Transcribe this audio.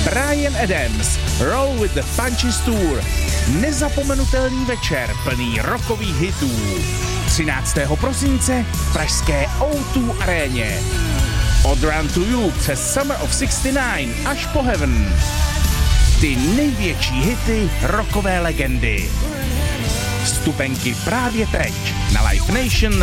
Bryan Adams, Roll with the Punches Tour. Nezapomenutelný večer plný rockových hitů. 13. prosince v pražské O2 aréně. Od Run to You přes Summer of 69 až po Heaven. Ty největší hity rockové legendy. Vstupenky právě teď na Live Nation